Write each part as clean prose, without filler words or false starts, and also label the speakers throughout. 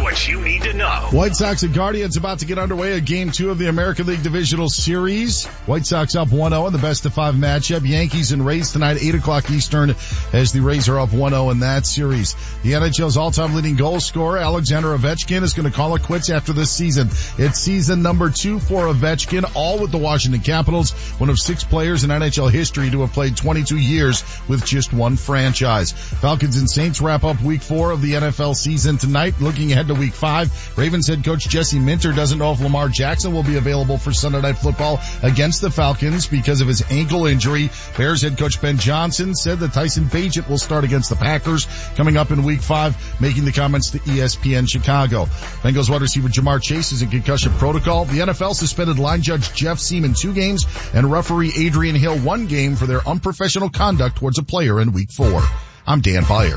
Speaker 1: what you need to know.
Speaker 2: White Sox and Guardians about to get underway at Game 2 of the American League Divisional Series. White Sox up 1-0 in the best-of-5 matchup. Yankees and Rays tonight, 8 o'clock Eastern, as the Rays are up 1-0 in that series. The NHL's all-time leading goal scorer, Alexander Ovechkin, is going to call it quits after this season. It's season number 2 for Ovechkin, all with the Washington Capitals, one of 6 players in NHL history to have played 22 years with just one franchise. Falcons and Saints wrap up week 4 of the NFL season tonight. Looking ahead to week 5, Ravens head coach Jesse Minter doesn't know if Lamar Jackson will be available for Sunday Night Football against the Falcons because of his ankle injury. Bears head coach Ben Johnson said that Tyson Bagent will start against the Packers coming up in week 5, making the comments to ESPN Chicago. Bengals wide receiver Jamar Chase is in concussion protocol. The NFL suspended line judge Jeff Seaman 2 games and referee Adrian Hill 1 game for their unprofessional conduct towards a player in week 4. I'm Dan Beyer.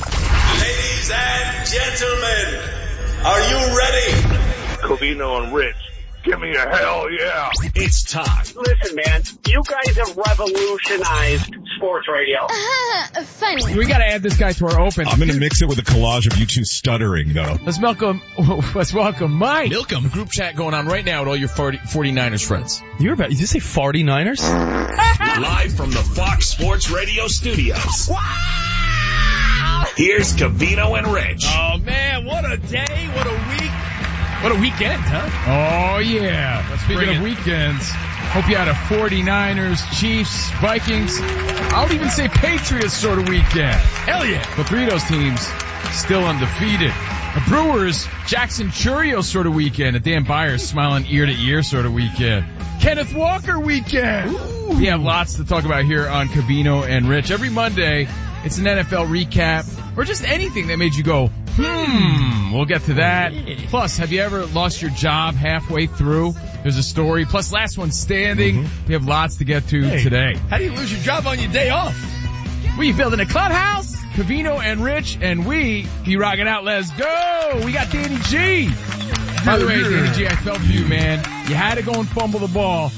Speaker 3: Ladies and gentlemen, are you ready?
Speaker 4: Covino and Rich, give me a hell yeah.
Speaker 1: It's time.
Speaker 5: Listen, man, you guys have revolutionized sports radio.
Speaker 6: Funny.
Speaker 7: We gotta add this guy to our open.
Speaker 8: I'm gonna mix it with a collage of you two stuttering, though.
Speaker 7: Let's welcome Mike.
Speaker 9: Milcom. Group chat going on right now with all your 49ers friends.
Speaker 10: Did you say 49ers?
Speaker 1: Live from the Fox Sports Radio studios.
Speaker 7: Wow!
Speaker 1: Here's Covino and Rich.
Speaker 9: Oh man, what a day, what a week. What a weekend, huh?
Speaker 7: Oh yeah. Speaking of weekends, hope you had a 49ers, Chiefs, Vikings, I'll even say Patriots sort of weekend.
Speaker 9: Hell yeah.
Speaker 7: But 3 of those teams still undefeated. The Brewers, Jackson Churios sort of weekend. A Dan Byers smiling ear to ear sort of weekend. Kenneth Walker weekend. Ooh. We have lots to talk about here on Covino and Rich. Every Monday, it's an NFL recap or just anything that made you go, We'll get to that. Plus, have you ever lost your job halfway through? There's a story. Plus, last one standing. We have lots to get to today.
Speaker 9: How do you lose your job on your day off?
Speaker 7: We building a clubhouse. Covino and Rich, and we rock it out. Let's go. We got Danny G. By the way, Danny G, I felt for you, man. You had to go and fumble the ball.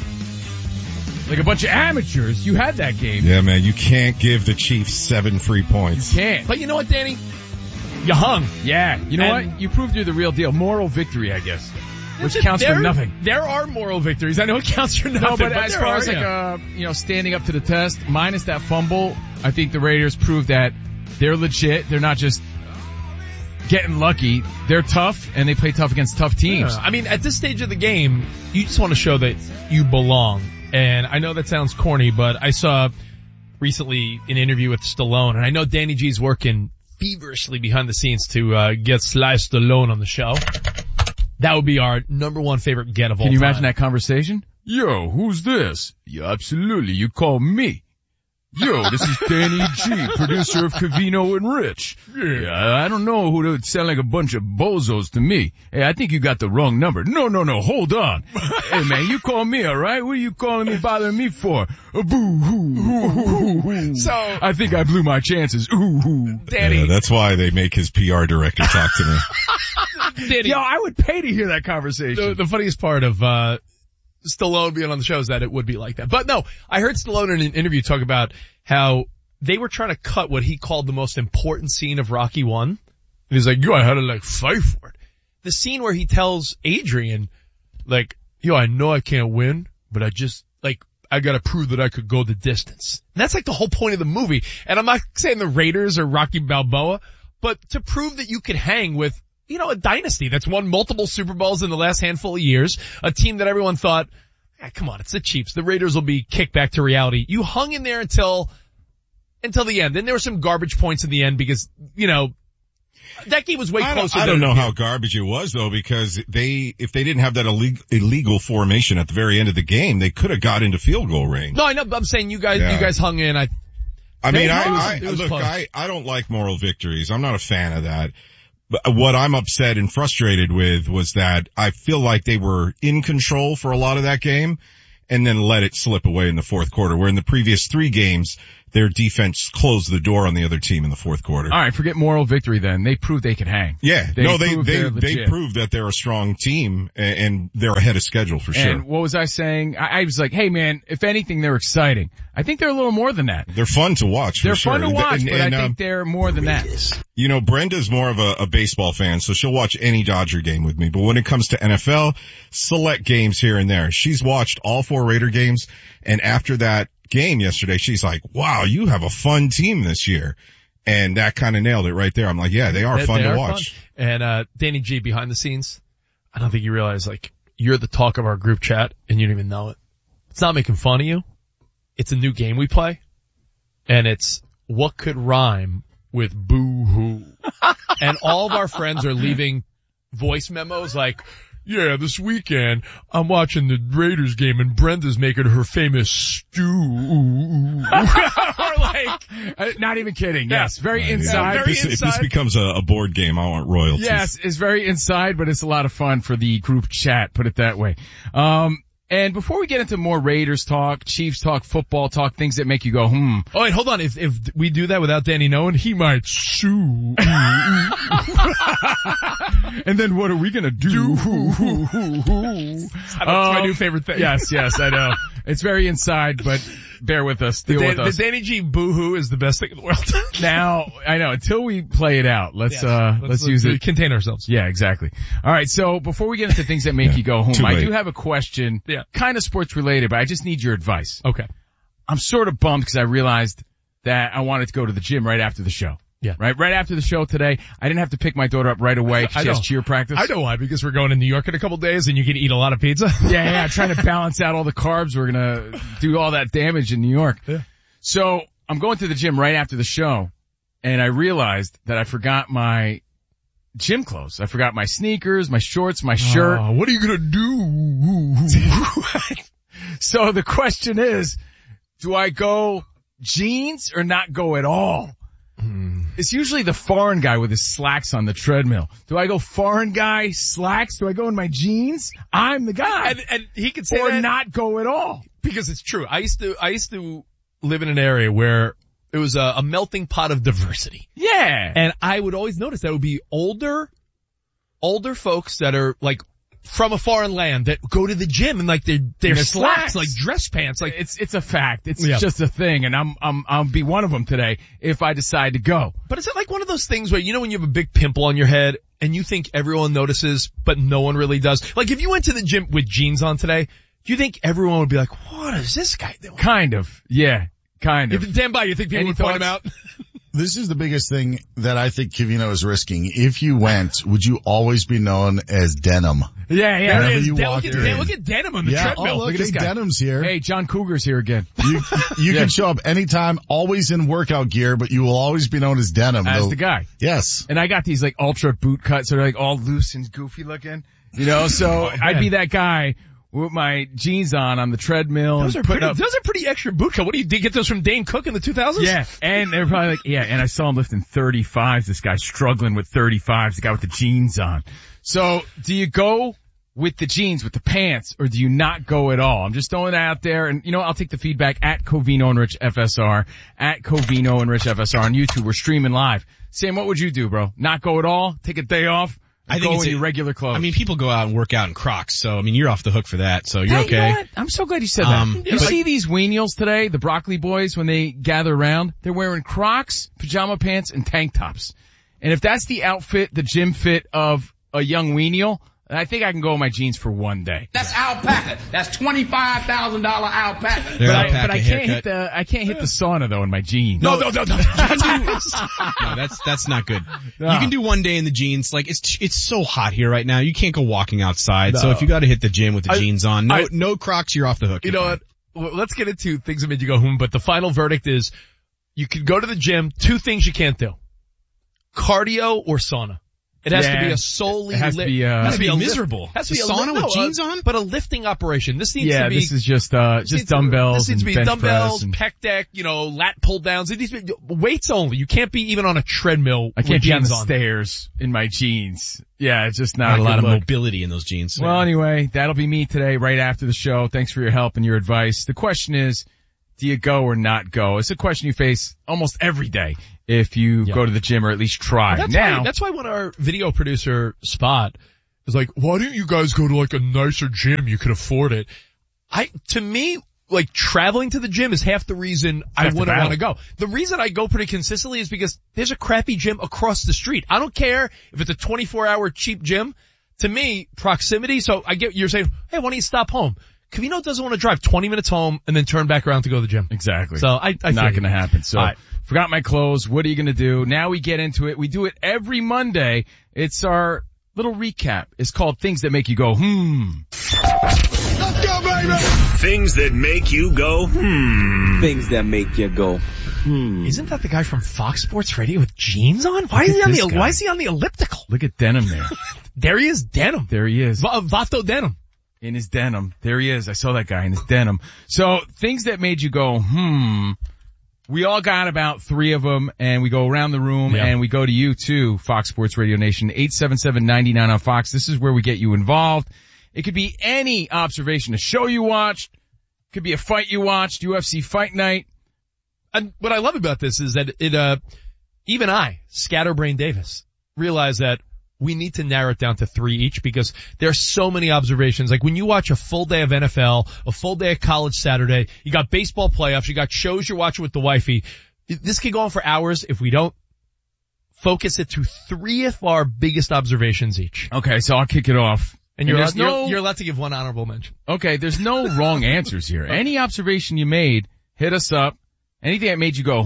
Speaker 7: Like a bunch of amateurs. You had that game.
Speaker 8: Yeah, man, you can't give the Chiefs 7 free points.
Speaker 7: You can't.
Speaker 9: But you know what, Danny? You hung.
Speaker 7: Yeah. You know what? You proved you're the real deal. Moral victory, I guess. Which counts for nothing.
Speaker 9: There are moral victories. I know it counts for nothing.
Speaker 7: No, but as far as standing up to the test, minus that fumble, I think the Raiders proved that they're legit. They're not just getting lucky. They're tough, and they play tough against tough teams.
Speaker 10: Yeah. I mean, at this stage of the game, you just want to show that you belong. And I know that sounds corny, but I saw recently an interview with Stallone, and I know Danny G's working feverishly behind the scenes to get Sly Stallone on the show. That would be our number 1 favorite get of all time.
Speaker 7: Can you imagine that conversation? Yo, who's this? Yeah, absolutely. You call me. Yo, this is Danny G, producer of Covino and Rich. Yeah, I don't know who would sound like a bunch of bozos to me. Hey, I think you got the wrong number. No, hold on. Hey man, you call me, alright? What are you calling me, bothering me for? Boo-hoo. So, I think I blew my chances. Ooh, Danny.
Speaker 8: Yeah, that's why they make his PR director talk to me.
Speaker 7: Danny. Yo, I would pay to hear that conversation.
Speaker 10: The funniest part of, Stallone being on the show is that it would be like that. But no, I heard Stallone in an interview talk about how they were trying to cut what he called the most important scene of Rocky 1. And he's like, yo, I had to fight for it. The scene where he tells Adrian, yo, I know I can't win, but I gotta prove that I could go the distance. And that's the whole point of the movie. And I'm not saying the Raiders or Rocky Balboa, but to prove that you could hang with a dynasty that's won multiple Super Bowls in the last handful of years, a team that everyone thought, come on, it's the Chiefs. The Raiders will be kicked back to reality. You hung in there until the end. Then there were some garbage points in the end because, that game was way closer.
Speaker 8: I don't know how garbage it was though, because if they didn't have that illegal formation at the very end of the game, they could have got into field goal range.
Speaker 10: No, I know, but I'm saying you guys hung in. I
Speaker 8: don't like moral victories. I'm not a fan of that. But what I'm upset and frustrated with was that I feel like they were in control for a lot of that game and then let it slip away in the fourth quarter, where in the previous 3 games, their defense closed the door on the other team in the fourth quarter.
Speaker 7: All right, forget moral victory then. They proved they could hang.
Speaker 8: Yeah,
Speaker 7: they
Speaker 8: they proved that they're a strong team and they're ahead of schedule for sure.
Speaker 7: And what was I saying? I was like, hey man, if anything, they're exciting. I think they're a little more than that.
Speaker 8: They're fun to watch.
Speaker 7: They're
Speaker 8: for
Speaker 7: fun
Speaker 8: sure.
Speaker 7: to watch, but I
Speaker 8: and,
Speaker 7: think they're more than that.
Speaker 8: You know, Brenda's more of a baseball fan, so she'll watch any Dodger game with me. But when it comes to NFL, select games here and there. She's watched all 4 Raider games, and after that game yesterday, she's like, wow, you have a fun team this year. And that kind of nailed it right there. I'm like, yeah, they are fun to watch.
Speaker 10: Fun. And Danny G, behind the scenes, I don't think you realize, like, you're the talk of our group chat, and you don't even know it. It's not making fun of you. It's a new game we play, and it's what could rhyme with boo-hoo. And all of our friends are leaving voice memos like, yeah, this weekend I'm watching the Raiders game and Brenda's making her famous stew.
Speaker 7: Or like, not even kidding. Yes, very inside.
Speaker 10: Very
Speaker 8: If this becomes a board game, I want royalties.
Speaker 7: Yes, it's very inside, but it's a lot of fun for the group chat, put it that way. And before we get into more Raiders talk, Chiefs talk, football talk, things that make you go,
Speaker 10: Oh wait, hold on. If we do that without Danny knowing, he might sue.
Speaker 7: And then what are we gonna do?
Speaker 10: That's my new favorite thing.
Speaker 7: Yes, I know. It's very inside, but bear with us. Deal with us.
Speaker 10: The Danny G boo-hoo is the best thing in the world.
Speaker 7: Now, I know, until we play it out, let's use it.
Speaker 10: Contain ourselves.
Speaker 7: Yeah, exactly. All right, so before we get into things that make you go home, I do have a question, kind of sports related, but I just need your advice.
Speaker 10: Okay.
Speaker 7: I'm sort of bummed because I realized that I wanted to go to the gym right after the show.
Speaker 10: Yeah.
Speaker 7: Right after the show today, I didn't have to pick my daughter up right away because she has cheer practice.
Speaker 10: I know why, because we're going to New York in a couple days and you can eat a lot of pizza.
Speaker 7: Yeah, trying to balance out all the carbs. We're gonna do all that damage in New York.
Speaker 10: Yeah.
Speaker 7: So I'm going to the gym right after the show, and I realized that I forgot my gym clothes. I forgot my sneakers, my shorts, my shirt.
Speaker 10: What are you gonna do?
Speaker 7: So the question is, do I go jeans or not go at all? It's usually the foreign guy with his slacks on the treadmill. Do I go foreign guy, slacks? Do I go in my jeans? I'm the guy.
Speaker 10: And he could say
Speaker 7: or
Speaker 10: that,
Speaker 7: not go at all.
Speaker 10: because it's true. I used to live in an area where it was a melting pot of diversity.
Speaker 7: Yeah.
Speaker 10: And I would always notice that it would be older folks that are like from a foreign land that go to the gym and like they're slacks, like dress pants. Like
Speaker 7: it's a fact. It's just a thing, and I'll be one of them today if I decide to go.
Speaker 10: But is it like one of those things where, you know, when you have a big pimple on your head and you think everyone notices, but no one really does? Like if you went to the gym with jeans on today, do you think everyone would be like, what is this guy doing?
Speaker 7: Kind of. Yeah. Kind of.
Speaker 10: If Dan by, you think people would point him out?
Speaker 2: This is the biggest thing that I think Covino is risking. If you went, would you always be known as Denim?
Speaker 7: Yeah.
Speaker 2: Whenever you walk in.
Speaker 10: Look at Denim on the treadmill.
Speaker 2: Look at this guy. Denim's here.
Speaker 7: Hey, John Cougar's here again.
Speaker 2: You can show up anytime, always in workout gear, but you will always be known as Denim.
Speaker 7: As the guy.
Speaker 2: Yes.
Speaker 7: And I got these like ultra boot cuts, so they're like all loose and goofy looking, you know, so I'd be that guy with my jeans on the treadmill.
Speaker 10: Those are pretty extra boot cut. What did you get those from Dane Cook in the 2000s?
Speaker 7: Yeah. And they're probably like, and I saw him lifting 35s. This guy struggling with 35s, the guy with the jeans on. So do you go with the jeans, with the pants, or do you not go at all? I'm just throwing that out there, and you know, I'll take the feedback at Covino and Rich FSR, at Covino and Rich FSR on YouTube. We're streaming live. Sam, what would you do, bro? Not go at all? Take a day off? I think it's in your regular clothes.
Speaker 9: I mean, people go out and work out in Crocs, so I mean, you're off the hook for that, so you're okay.
Speaker 7: You know what? I'm so glad you said that. You see these weenials today, the broccoli boys, when they gather around, they're wearing Crocs, pajama pants, and tank tops. And if that's the outfit, the gym fit of a young weenial, I think I can go in my jeans for one day.
Speaker 6: That's alpaca. That's $25,000 alpaca.
Speaker 7: But I can't hit the sauna though in my jeans.
Speaker 9: No, that's not good. No. You can do one day in the jeans. Like it's so hot here right now. You can't go walking outside. No. So if you got to hit the gym with the jeans on, no Crocs, you're off the hook.
Speaker 10: You know what? Well, let's get into things that made you go home. But the final verdict is, you could go to the gym. 2 things you can't do: cardio or sauna. It has to be a solely
Speaker 9: miserable.
Speaker 10: Has to be
Speaker 9: a sauna with jeans on,
Speaker 10: but a lifting operation. This needs to be.
Speaker 7: This is just dumbbells.
Speaker 10: This needs to be
Speaker 7: bench
Speaker 10: dumbbells,
Speaker 7: press
Speaker 10: pec deck, lat pull downs. It needs to be weights only. You can't be even on a treadmill.
Speaker 7: I can't be on the stairs in my jeans. Yeah, it's just not
Speaker 9: a lot of
Speaker 7: look.
Speaker 9: mobility in those jeans.
Speaker 7: Well, anyway, that'll be me today right after the show. Thanks for your help and your advice. The question is, do you go or not go? It's a question you face almost every day if you go to the gym or at least try.
Speaker 10: Well, that's why when our video producer, Spot, is like, why don't you guys go to like a nicer gym? You can afford it. To me, like traveling to the gym is half the reason I wouldn't want to go. The reason I go pretty consistently is because there's a crappy gym across the street. I don't care if it's a 24-hour cheap gym. To me, proximity, so I get, you're saying, hey, why don't you stop home? Covino doesn't want to drive 20 minutes home and then turn back around to go to the gym.
Speaker 7: Exactly.
Speaker 10: So I
Speaker 7: not going to happen. So forgot my clothes. What are you going to do? Now we get into it. We do it every Monday. It's our little recap. It's called Things That Make You Go,
Speaker 1: Let's go, baby! Things that make you go,
Speaker 11: Things that make you go,
Speaker 10: Isn't that the guy from Fox Sports Radio with jeans on? Why is he on the elliptical?
Speaker 7: Look at denim there.
Speaker 10: There he is, denim.
Speaker 7: There he is.
Speaker 10: Vato denim.
Speaker 7: In his denim. There he is. I saw that guy in his denim. So, things that made you go, We all got about 3 of them, and we go around the room, and we go to you too, Fox Sports Radio Nation, 877-99 on Fox. This is where we get you involved. It could be any observation, a show you watched, it could be a fight you watched, UFC Fight Night.
Speaker 10: And what I love about this is that even I, Scatterbrain Davis, realize that we need to narrow it down to 3 each because there are so many observations. Like when you watch a full day of NFL, a full day of college Saturday, you got baseball playoffs, you got shows you're watching with the wifey. This could go on for hours if we don't focus it to 3 of our biggest observations each.
Speaker 7: Okay, so I'll kick it off.
Speaker 10: And you're allowed to give one honorable mention.
Speaker 7: Okay, there's no wrong answers here. Any observation you made, hit us up. Anything that made you go,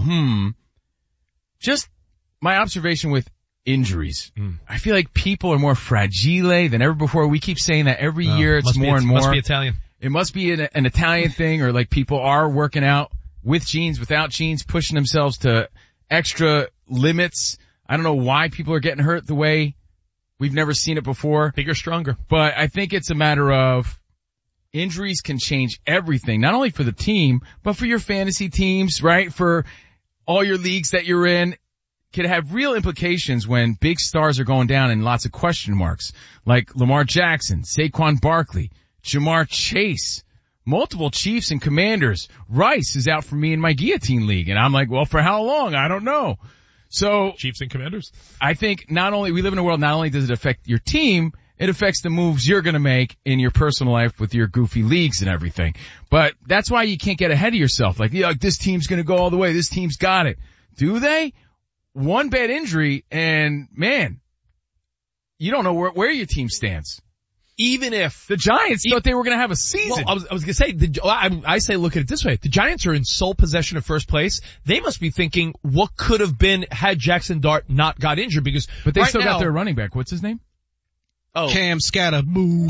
Speaker 7: Just my observation with injuries. I feel like people are more fragile than ever before. We keep saying that every year. It's more and more.
Speaker 10: Must be Italian.
Speaker 7: It must be an Italian thing, or like people are working out with jeans, without jeans, pushing themselves to extra limits. I don't know why people are getting hurt the way we've never seen it before.
Speaker 10: Bigger, stronger.
Speaker 7: But I think it's a matter of injuries can change everything, not only for the team, but for your fantasy teams, right? For all your leagues that you're in. Could have real implications when big stars are going down and lots of question marks, like Lamar Jackson, Saquon Barkley, Jamar Chase, multiple Chiefs and Commanders. Rice is out for me in my guillotine league, and I'm like, well, for how long? I don't know. So
Speaker 10: Chiefs and Commanders.
Speaker 7: I think we live in a world, not only does it affect your team, it affects the moves you're going to make in your personal life with your goofy leagues and everything. But that's why you can't get ahead of yourself. Like, this team's going to go all the way. This team's got it. Do they? One bad injury, and man, you don't know where your team stands.
Speaker 10: Even if
Speaker 7: the Giants thought they were going to have a season.
Speaker 10: Well, I was going to say, I say look at it this way. The Giants are in sole possession of first place. They must be thinking what could have been had Jackson Dart not got injured
Speaker 7: but they still got their running back. What's his name?
Speaker 9: Oh. Cam Scatta.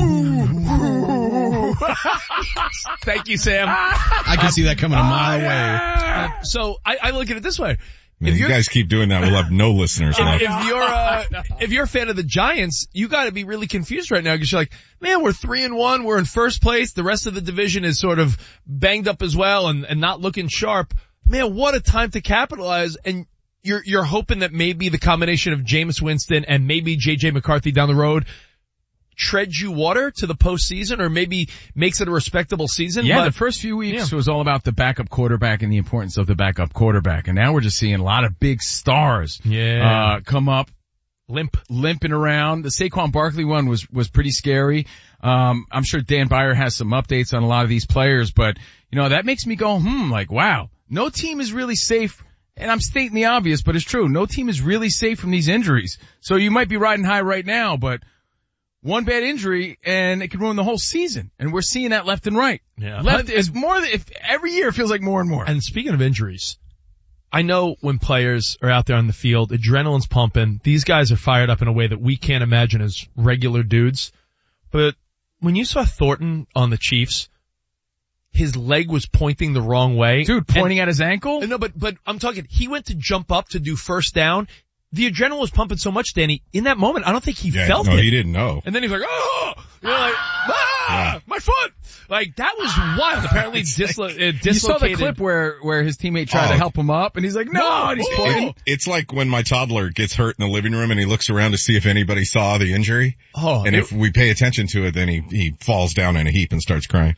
Speaker 10: Thank you, Sam.
Speaker 9: I can see that coming a mile away.
Speaker 10: So I look at it this way.
Speaker 8: Man, if you guys keep doing that, we'll have no listeners left.
Speaker 10: If you're a fan of the Giants, you gotta be really confused right now because you're like, man, we're 3-1, we're in first place, the rest of the division is sort of banged up as well and not looking sharp. Man, what a time to capitalize, and you're hoping that maybe the combination of Jameis Winston and maybe JJ McCarthy down the road treads you water to the postseason or maybe makes it a respectable season.
Speaker 7: Yeah, the first few weeks was all about the backup quarterback and the importance of the backup quarterback. And now we're just seeing a lot of big stars come up. Limping around. The Saquon Barkley one was pretty scary. I'm sure Dan Byer has some updates on a lot of these players, but that makes me go, like, wow, no team is really safe. And I'm stating the obvious, but it's true. No team is really safe from these injuries. So you might be riding high right now, but one bad injury and it can ruin the whole season. And we're seeing that left and right.
Speaker 10: Yeah.
Speaker 7: Left is more than, every year it feels like more and more.
Speaker 10: And speaking of injuries, I know when players are out there on the field, adrenaline's pumping. These guys are fired up in a way that we can't imagine as regular dudes. But when you saw Thornton on the Chiefs, his leg was pointing the wrong way.
Speaker 7: Dude, pointing at his ankle?
Speaker 10: No, but I'm talking, he went to jump up to do first down. The adrenaline was pumping so much, Danny, in that moment, I don't think he felt it.
Speaker 8: No, he didn't know.
Speaker 10: And then he's like, oh! You're like, my foot! Like, that was wild. Apparently dislocated.
Speaker 7: You saw the clip where his teammate tried to help him up, and he's like, no! And he's pointing.
Speaker 8: It's like when my toddler gets hurt in the living room and he looks around to see if anybody saw the injury. And if we pay attention to it, then he falls down in a heap and starts crying.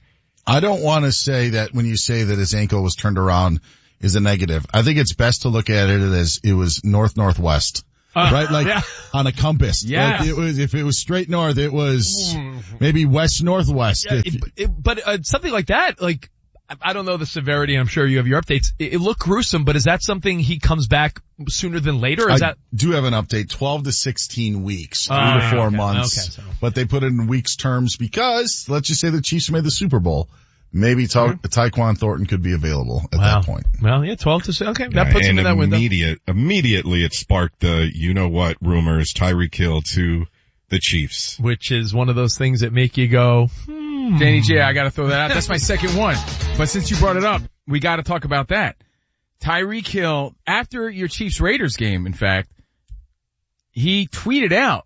Speaker 2: I don't want to say that when you say that his ankle was turned around is a negative. I think it's best to look at it as it was north-northwest. Right? Like on a compass.
Speaker 10: Yeah.
Speaker 2: Like if it was straight north, it was maybe west-northwest.
Speaker 10: Yeah, but something like that, like, I don't know the severity, I'm sure you have your updates. It looked gruesome, but is that something he comes back sooner than later? Or is
Speaker 2: I do have an update, 12 to 16 weeks, 3 to 4 months.
Speaker 10: Okay,
Speaker 2: but they put it in weeks terms because, let's just say the Chiefs made the Super Bowl. Maybe Tyquan Thornton could be available at that point.
Speaker 10: Well, 12 to 6. Okay, that puts him in that window.
Speaker 8: Immediately it sparked the you-know-what rumors, Tyreek Hill to the Chiefs.
Speaker 10: Which is one of those things that make you go,
Speaker 7: Danny J, I gotta throw that out. That's my second one. But since you brought it up, we gotta talk about that. Tyreek Hill, after your Chiefs-Raiders game, in fact, he tweeted out,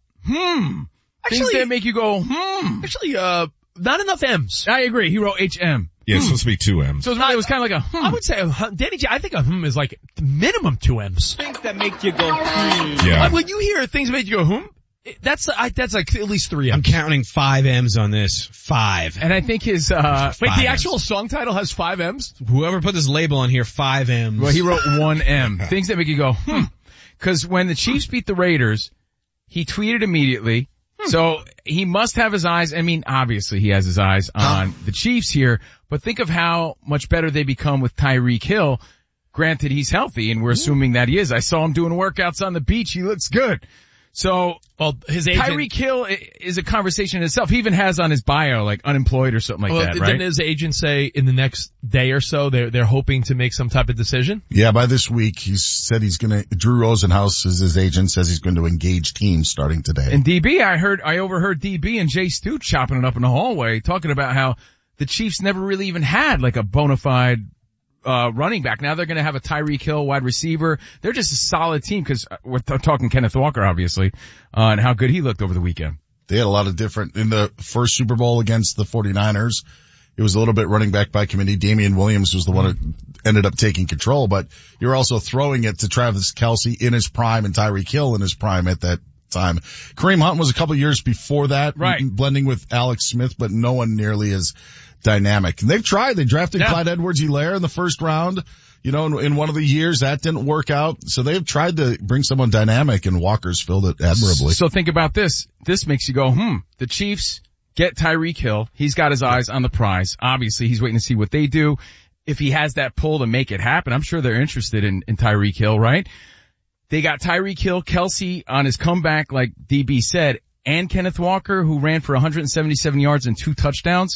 Speaker 7: things that make you go,
Speaker 10: Actually, not enough M's.
Speaker 7: I agree. He wrote HM.
Speaker 8: Yeah, it's supposed to be 2 M's.
Speaker 7: So it was kind of like a
Speaker 10: I would say, Danny J, I think a is like minimum 2 M's.
Speaker 11: Things that make you go,
Speaker 8: Yeah.
Speaker 10: Like when you hear things that make you go, that's like at least 3 M's.
Speaker 9: I'm counting 5 M's on this. 5.
Speaker 7: And I think his,
Speaker 10: wait, the
Speaker 9: M's.
Speaker 10: actual song title has 5 M's?
Speaker 9: Whoever put this label on here, 5 M's.
Speaker 7: Well, he wrote 1 M. Things that make you go, Cause when the Chiefs beat the Raiders, he tweeted immediately. So he must have his eyes. I mean, obviously he has his eyes on the Chiefs here, but think of how much better they become with Tyreek Hill. Granted, he's healthy and we're assuming that he is. I saw him doing workouts on the beach. He looks good. So,
Speaker 10: his agent,
Speaker 7: Tyreek Hill is a conversation in itself. He even has on his bio, like unemployed or something like that, right?
Speaker 10: Didn't his agent say in the next day or so they're hoping to make some type of decision?
Speaker 2: Yeah, by this week, he said Drew Rosenhaus is his agent, says he's going to engage teams starting today.
Speaker 7: And DB, I overheard DB and Jay Stu chopping it up in the hallway, talking about how the Chiefs never really even had like a bona fide running back. Now they're going to have a Tyreek Hill wide receiver. They're just a solid team because we're talking Kenneth Walker, obviously, and how good he looked over the weekend.
Speaker 2: They had a lot of different, in the first Super Bowl against the 49ers, it was a little bit running back by committee. Damian Williams was the one who ended up taking control, but you're also throwing it to Travis Kelce in his prime and Tyreek Hill in his prime at that time. Kareem Hunt was a couple years before that,
Speaker 7: right,
Speaker 2: blending with Alex Smith, but no one nearly as dynamic. And they've tried. They drafted Clyde Edwards-Helaire in the first round. You know, in one of the years that didn't work out. So they've tried to bring someone dynamic and Walker's filled it admirably.
Speaker 7: So think about this. This makes you go, the Chiefs get Tyreek Hill. He's got his eyes on the prize. Obviously he's waiting to see what they do. If he has that pull to make it happen, I'm sure they're interested in Tyreek Hill, right? They got Tyreek Hill, Kelce on his comeback, like DB said, and Kenneth Walker, who ran for 177 yards and 2 touchdowns.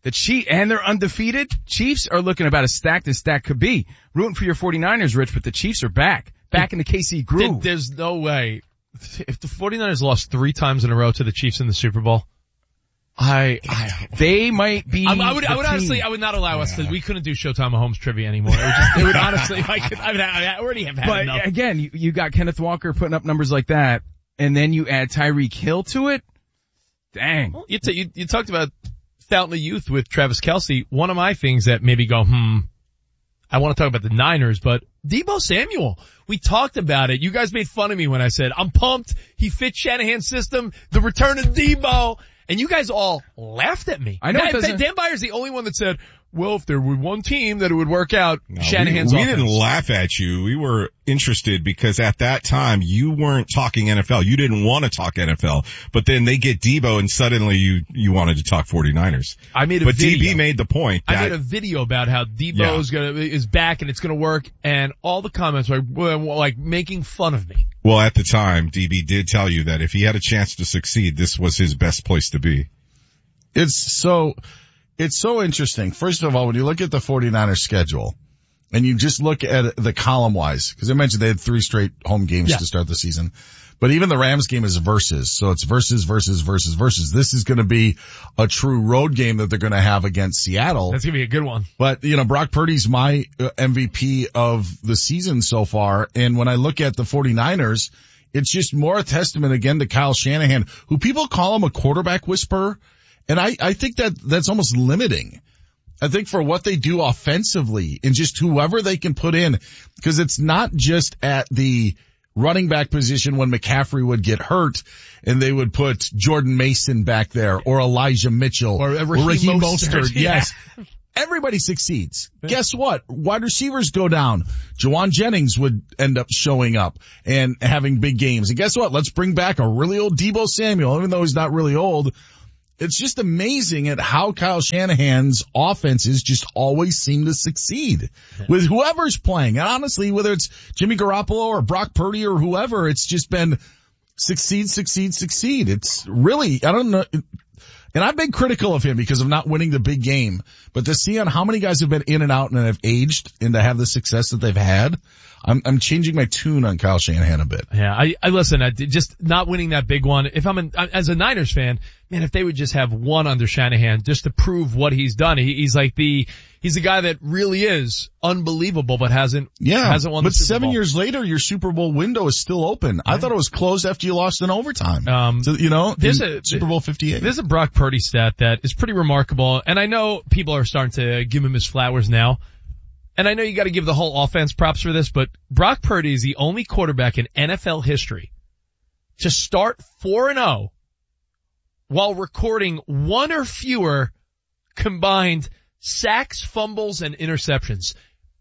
Speaker 7: And they're undefeated. Chiefs are looking about as stacked as stacked could be. Rooting for your 49ers, Rich, but the Chiefs are back in the KC groove.
Speaker 10: There's no way. If the 49ers lost 3 times in a row to the Chiefs in the Super Bowl,
Speaker 7: they might be.
Speaker 10: I would honestly, I would not allow us to. We couldn't do Showtime Mahomes trivia anymore. It would honestly, I already have had enough.
Speaker 7: But again, you got Kenneth Walker putting up numbers like that, and then you add Tyreek Hill to it. Dang.
Speaker 10: Well, you talked about Fountain of Youth with Travis Kelce. One of my things that maybe go, I want to talk about the Niners, but Deebo Samuel. We talked about it. You guys made fun of me when I said, I'm pumped. He fits Shanahan's system. The return of Deebo. And you guys all laughed at me.
Speaker 7: I know.
Speaker 10: Dan Byer's the only one that said, well, if there were one team that it would work out,
Speaker 8: no,
Speaker 10: Shanahan's
Speaker 8: we
Speaker 10: offense.
Speaker 8: didn't laugh at you. We were interested because at that time you weren't talking NFL. You didn't want to talk NFL. But then they get Deebo and suddenly you wanted to talk 49ers.
Speaker 10: I made a video.
Speaker 8: DB made the point that
Speaker 10: I made a video about how Deebo is back and it's gonna work, and all the comments were like making fun of me.
Speaker 8: Well, at the time, DB did tell you that if he had a chance to succeed, this was his best place to be.
Speaker 2: It's so interesting. First of all, when you look at the 49ers schedule and you just look at the column wise, because I mentioned they had 3 straight home games to start the season, but even the Rams game is versus. So it's versus. This is going to be a true road game that they're going to have against Seattle.
Speaker 10: That's going to be a good one.
Speaker 2: But, Brock Purdy's my MVP of the season so far. And when I look at the 49ers, it's just more a testament again to Kyle Shanahan, who people call him a quarterback whisperer. And I think that's almost limiting. I think for what they do offensively and just whoever they can put in, because it's not just at the running back position when McCaffrey would get hurt, and they would put Jordan Mason back there, or Elijah Mitchell,
Speaker 10: or Raheem Mostert.
Speaker 2: Yes. Everybody succeeds. Guess what? Wide receivers go down. Jawan Jennings would end up showing up and having big games. And guess what? Let's bring back a really old Deebo Samuel, even though he's not really old. It's just amazing at how Kyle Shanahan's offenses just always seem to succeed with whoever's playing. And honestly, whether it's Jimmy Garoppolo or Brock Purdy or whoever, it's just been succeed. It's really, I don't know. And I've been critical of him because of not winning the big game, but to see on how many guys have been in and out and have aged and to have the success that they've had, I'm changing my tune on Kyle Shanahan a bit.
Speaker 10: Yeah, I listen, just not winning that big one. If as a Niners fan, man, if they would just have one under Shanahan just to prove what he's done. He's a guy that really is unbelievable, but hasn't won the Super Bowl.
Speaker 2: But 7 years later, your Super Bowl window is still open. Yeah. I thought it was closed after you lost in overtime. Super Bowl 58.
Speaker 10: There's a Brock Purdy stat that is pretty remarkable, and I know people are starting to give him his flowers now. And I know you gotta give the whole offense props for this, but Brock Purdy is the only quarterback in NFL history to start 4-0 while recording one or fewer combined sacks, fumbles, and interceptions.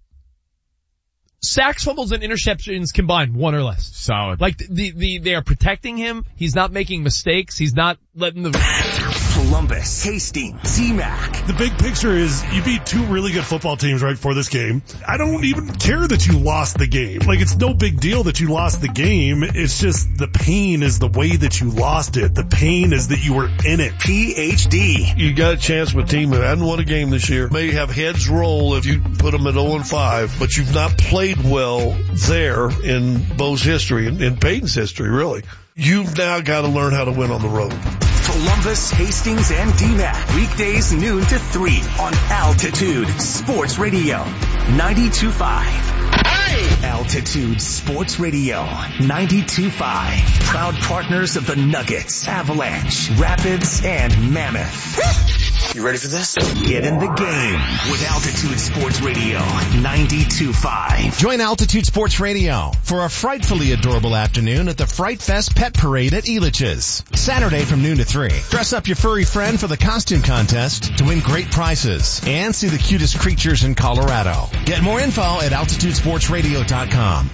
Speaker 10: Sacks, fumbles, and interceptions combined, one or less.
Speaker 7: Solid.
Speaker 10: Like they are protecting him. He's not making mistakes. He's not letting
Speaker 1: Columbus, Hastings, C-Mac.
Speaker 12: The big picture is you beat two really good football teams right before this game. I don't even care that you lost the game. Like, it's no big deal that you lost the game. It's just the pain is the way that you lost it. The pain is that you were in it.
Speaker 1: PhD.
Speaker 13: You got a chance with a team that hadn't won a game this year. May have heads roll if you put them at 0-5, but you've not played well there in Bo's history, in Peyton's history, really. You've now got to learn how to win on the road.
Speaker 1: Columbus, Hastings, and DMAC. Weekdays noon to 3 on Altitude Sports Radio 92.5. Hey! Altitude Sports Radio 92.5. Proud partners of the Nuggets, Avalanche, Rapids, and Mammoth.
Speaker 3: You ready for this?
Speaker 1: Get in the game with Altitude Sports Radio 92.5.
Speaker 14: Join Altitude Sports Radio for a frightfully adorable afternoon at the Fright Fest Pet Parade at Elitch's. Saturday from noon to 3. Dress up your furry friend for the costume contest to win great prizes and see the cutest creatures in Colorado. Get more info at AltitudeSportsRadio.com.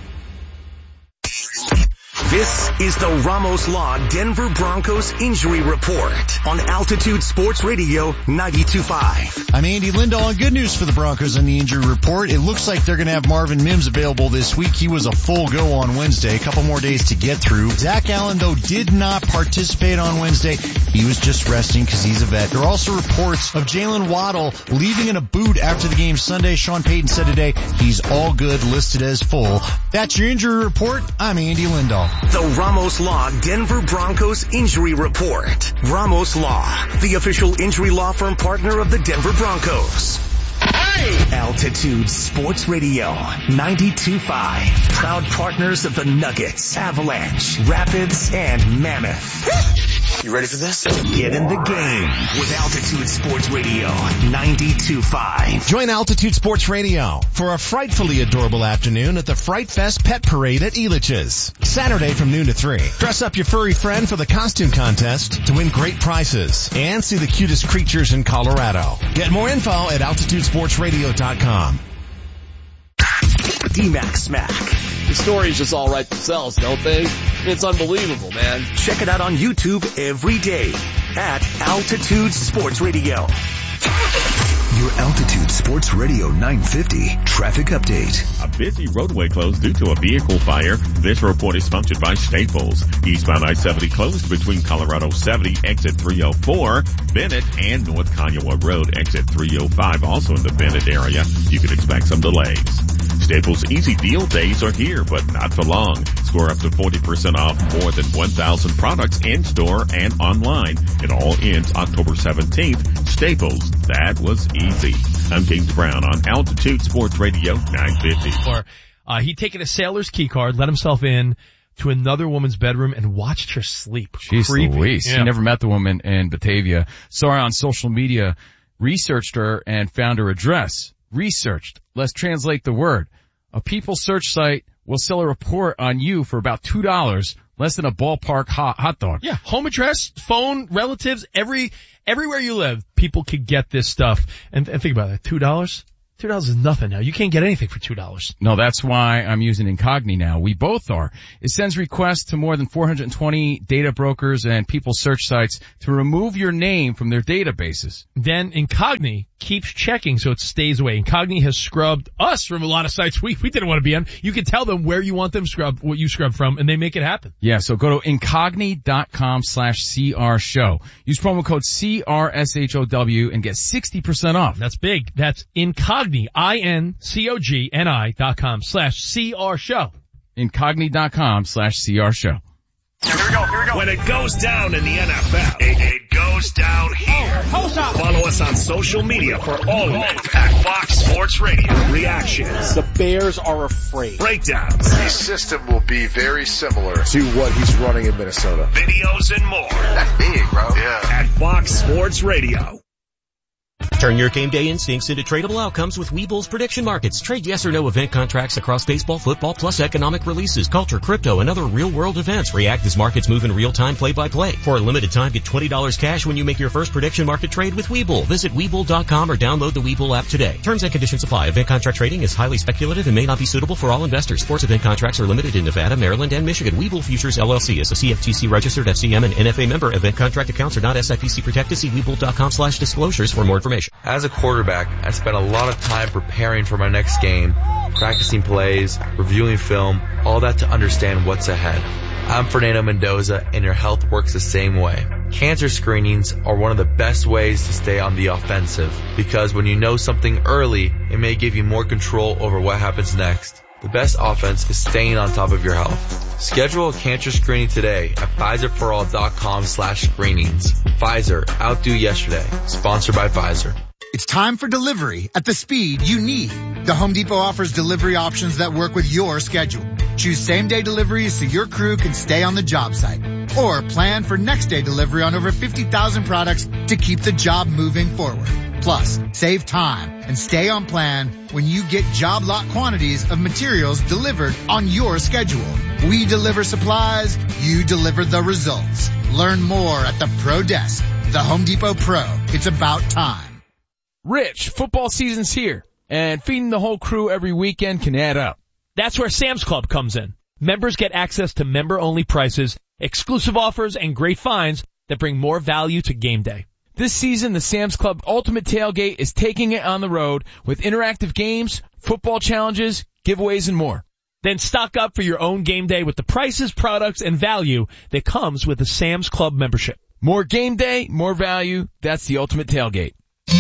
Speaker 1: This is the Ramos Law Denver Broncos Injury Report on Altitude Sports Radio 92.5.
Speaker 14: I'm Andy Lindahl, and good news for the Broncos on the injury report. It looks like they're going to have Marvin Mims available this week. He was a full go on Wednesday, a couple more days to get through. Zach Allen, though, did not participate on Wednesday. He was just resting because he's a vet. There are also reports of Jalen Waddle leaving in a boot after the game Sunday. Sean Payton said today he's all good, listed as full. That's your injury report. I'm Andy Lindahl.
Speaker 1: The Ramos Law Denver Broncos Injury Report. Ramos Law, the official injury law firm partner of the Denver Broncos. Hey! Altitude Sports Radio 92.5. Proud partners of the Nuggets, Avalanche, Rapids, and Mammoth.
Speaker 3: You ready for this?
Speaker 1: Get in the game with Altitude Sports Radio 92.5.
Speaker 14: Join Altitude Sports Radio for a frightfully adorable afternoon at the Fright Fest Pet Parade at Elitch's. Saturday from noon to 3. Dress up your furry friend for the costume contest to win great prizes and see the cutest creatures in Colorado. Get more info at AltitudeSportsRadio.com.
Speaker 1: DMAC Smack.
Speaker 15: The stories just all write themselves, don't they? It's unbelievable, man.
Speaker 1: Check it out on YouTube every day at Altitude Sports Radio.
Speaker 16: Your Altitude Sports Radio 950 traffic update.
Speaker 17: A busy roadway closed due to a vehicle fire. This report is sponsored by Staples. Eastbound I-70 closed between Colorado 70, exit 304, Bennett, and North Kiowa Road, exit 305. Also in the Bennett area, you can expect some delays. Staples Easy Deal Days are here, but not for long. Score up to 40% off more than 1,000 products in-store and online. It all ends October 17th. Staples, that was easy. I'm James Brown on Altitude Sports Radio 950.
Speaker 10: He'd taken a sailor's key card, let himself in to another woman's bedroom and watched her sleep.
Speaker 7: Jeez
Speaker 10: Creepy.
Speaker 7: Louise.
Speaker 10: Yeah.
Speaker 7: He never met the woman in Batavia. Saw her on social media, researched her, and found her address. Researched. Let's translate the word. A people search site will sell a report on you for about $2, less than a ballpark hot dog.
Speaker 10: Yeah, home address, phone, relatives, everywhere you live, people could get this stuff. And think about it, $2? $2 is nothing now. You can't get anything for $2.
Speaker 7: No, that's why I'm using Incogni now. We both are. It sends requests to more than 420 data brokers and people search sites to remove your name from their databases.
Speaker 10: Then Incogni keeps checking so it stays away. Incogni has scrubbed us from a lot of sites we didn't want to be on. You can tell them where you want them scrubbed, what you scrub from, and they make it happen.
Speaker 7: Yeah, so go to Incogni.com/CR show. Use promo code CRSHOW and get 60% off.
Speaker 10: That's big. That's Incogni, INCOGNI.com/CR show.
Speaker 7: Incogni.com/CR show.
Speaker 1: Here we go. When it goes down in the NFL, it goes down here. Follow us on social media for all of it at Fox Sports Radio. Reactions.
Speaker 5: The Bears are afraid.
Speaker 1: Breakdowns.
Speaker 18: The system will be very similar to what he's running in Minnesota.
Speaker 1: Videos and more.
Speaker 18: That's big, bro. Yeah.
Speaker 1: At Fox Sports Radio.
Speaker 19: Turn your game day instincts into tradable outcomes with Webull's prediction markets. Trade yes or no event contracts across baseball, football, plus economic releases, culture, crypto, and other real-world events. React as markets move in real time, play-by-play. For a limited time, get $20 cash when you make your first prediction market trade with Webull. Visit Webull.com or download the Webull app today. Terms and conditions apply. Event contract trading is highly speculative and may not be suitable for all investors. Sports event contracts are limited in Nevada, Maryland, and Michigan. Webull Futures LLC is a CFTC registered FCM and NFA member. Event contract accounts are not SIPC protected. See Webull.com/disclosures for more information.
Speaker 20: As a quarterback, I spent a lot of time preparing for my next game, practicing plays, reviewing film, all that to understand what's ahead. I'm Fernando Mendoza, and your health works the same way. Cancer screenings are one of the best ways to stay on the offensive, because when you know something early, it may give you more control over what happens next. The best offense is staying on top of your health. Schedule a cancer screening today at Pfizerforall.com/screenings. Pfizer, outdo yesterday. Sponsored by Pfizer.
Speaker 21: It's time for delivery at the speed you need. The Home Depot offers delivery options that work with your schedule. Choose same-day deliveries so your crew can stay on the job site. Or plan for next-day delivery on over 50,000 products to keep the job moving forward. Plus, save time and stay on plan when you get job lot quantities of materials delivered on your schedule. We deliver supplies, you deliver the results. Learn more at the Pro Desk. The Home Depot Pro. It's about time.
Speaker 7: Rich, football season's here, and feeding the whole crew every weekend can add up.
Speaker 10: That's where Sam's Club comes in. Members get access to member-only prices, exclusive offers, and great finds that bring more value to game day.
Speaker 7: This season, the Sam's Club Ultimate Tailgate is taking it on the road with interactive games, football challenges, giveaways, and more.
Speaker 10: Then stock up for your own game day with the prices, products, and value that comes with the Sam's Club membership.
Speaker 7: More game day, more value. That's the Ultimate Tailgate.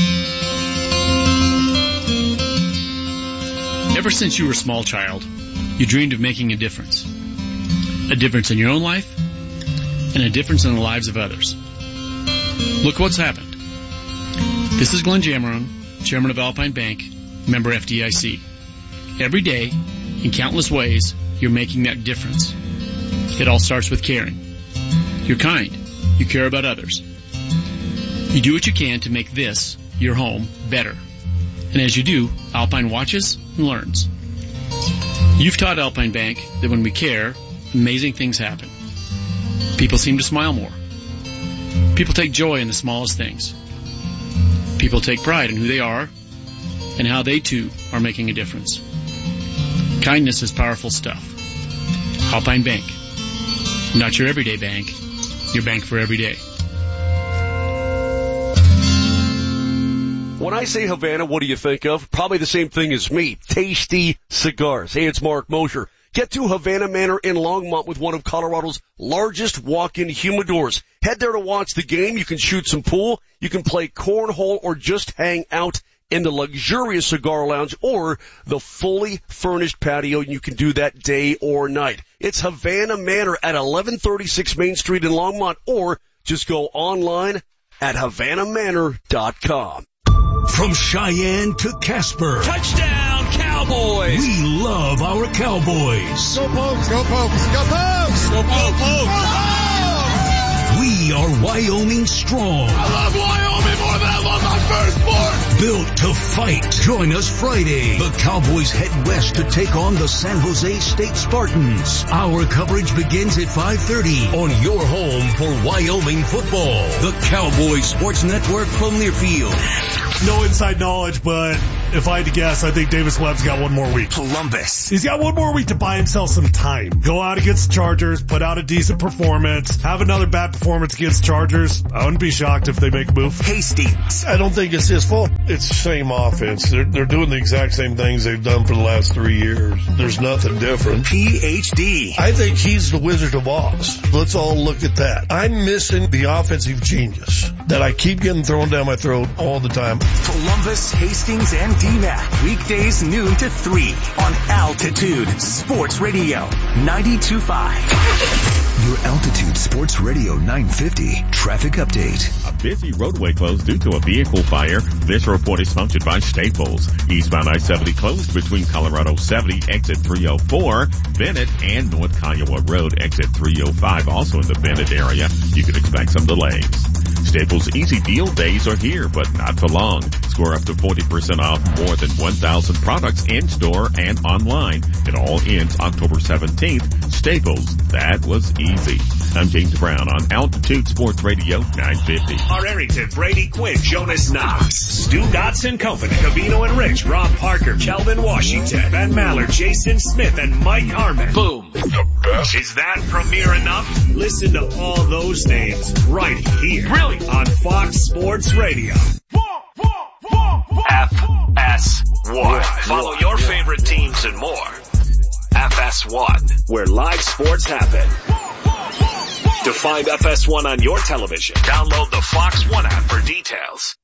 Speaker 22: Ever since you were a small child, you dreamed of making a difference. A difference in your own life, and a difference in the lives of others. Look what's happened. This is Glenn Jameron, Chairman of Alpine Bank, member FDIC. Every day, in countless ways, you're making that difference. It all starts with caring. You're kind. You care about others. You do what you can to make this, your home, better. And as you do, Alpine watches and learns. You've taught Alpine Bank that when we care, amazing things happen. People seem to smile more. People take joy in the smallest things. People take pride in who they are and how they too are making a difference. Kindness is powerful stuff. Alpine Bank. Not your everyday bank, your bank for every day.
Speaker 23: When I say Havana, what do you think of? Probably the same thing as me. Tasty cigars. Hey, it's Mark Mosher. Get to Havana Manor in Longmont with one of Colorado's largest walk-in humidors. Head there to watch the game. You can shoot some pool. You can play cornhole or just hang out in the luxurious cigar lounge or the fully furnished patio. You can do that day or night. It's Havana Manor at 1136 Main Street in Longmont, or just go online at HavanaManor.com.
Speaker 1: From Cheyenne to Casper.
Speaker 24: Touchdown, Cowboys!
Speaker 1: We love our Cowboys.
Speaker 24: Go Pokes! Go Pokes! Go Pokes! Go Pokes!
Speaker 1: We are Wyoming strong.
Speaker 24: I love Wyoming more than I I'm on my first board.
Speaker 16: Built to fight. Join us Friday. The Cowboys head west to take on the San Jose State Spartans. Our coverage begins at 5:30 on your home for Wyoming football. The Cowboys Sports Network from Learfield.
Speaker 12: No inside knowledge, but if I had to guess, I think Davis Webb's got one more week.
Speaker 1: Columbus.
Speaker 12: He's got one more week to buy himself some time. Go out against the Chargers, put out a decent performance, have another bad performance against Chargers. I wouldn't be shocked if they make a move.
Speaker 1: Hastings.
Speaker 13: I don't think it's his fault. It's the same offense. They're doing the exact same things they've done for the last 3 years. There's nothing different.
Speaker 1: PhD.
Speaker 13: I think he's the Wizard of Oz. Let's all look at that. I'm missing the offensive genius that I keep getting thrown down my throat all the time.
Speaker 1: Columbus, Hastings, and DMAC. Weekdays noon to 3 on Altitude Sports Radio 92.5.
Speaker 16: Your Altitude Sports Radio 950 traffic update.
Speaker 17: A busy roadway closed due to a vehicle fire. This report is sponsored by Staples. Eastbound I-70 closed between Colorado 70, exit 304, Bennett, and North Kiowa Road, exit 305. Also in the Bennett area, you can expect some delays. Staples Easy Deal Days are here, but not for long. Score up to 40% off more than 1,000 products in-store and online. It all ends October 17th. Staples, that was easy. I'm James Brown on Altitude Sports Radio 950.
Speaker 1: Our Arrington, Brady Quinn, Jonas Knox, Stu Dotson Company, Cavino and Rich, Rob Parker, Kelvin Washington, Ben Maller, Jason Smith, and Mike Harmon. Boom. The best. Is that premiere enough? Listen to all those names right here. Really? On Fox Sports Radio. FS1. Follow your favorite teams and more. FS1, where live sports happen. To find FS1 on your television, download the Fox One app for details.